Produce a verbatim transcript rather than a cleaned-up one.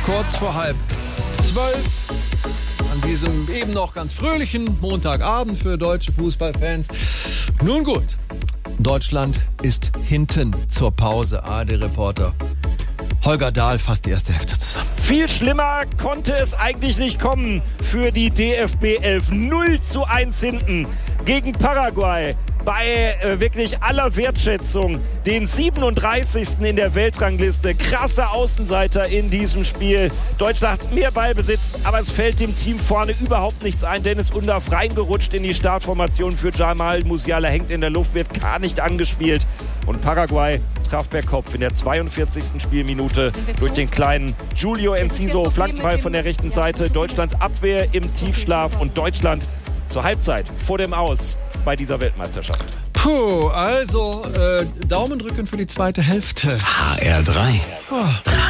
Kurz vor halb zwölf an diesem eben noch ganz fröhlichen Montagabend für deutsche Fußballfans. Nun gut, Deutschland ist hinten zur Pause. A R D-Reporter Holger Dahl fasst die erste Hälfte zusammen. Viel schlimmer konnte es eigentlich nicht kommen für die D F B elf. null zu eins hinten gegen Paraguay. Bei äh, wirklich aller Wertschätzung den siebenunddreißigsten in der Weltrangliste. Krasser Außenseiter in diesem Spiel. Deutschland mehr Ballbesitz, aber es fällt dem Team vorne überhaupt nichts ein. Dennis Undaff reingerutscht in die Startformation für Jamal Musiala, hängt in der Luft, wird gar nicht angespielt. Und Paraguay traf per Kopf in der zweiundvierzigsten Spielminute durch den kleinen Julio Enciso. Flankenball von der rechten Seite. Deutschlands Abwehr im Tiefschlaf und Deutschland zur Halbzeit vor dem Aus bei dieser Weltmeisterschaft. Puh, also äh, Daumen drücken für die zweite Hälfte. H R drei. Oh.